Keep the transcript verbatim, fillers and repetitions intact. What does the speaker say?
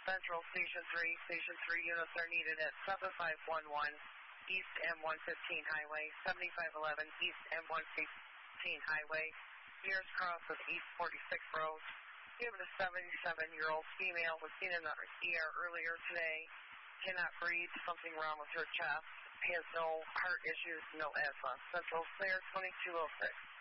Central Station three. Station three units are needed at seven five one one East M one fifteen Highway, seventy-five eleven East M one fifteen Highway, Mears Cross of East forty-sixth Road. Given a seventy-seven-year-old female was seen in the E R earlier today. Cannot breathe, something wrong with her chest. Has no heart issues, no asthma. Central clear twenty-two oh six.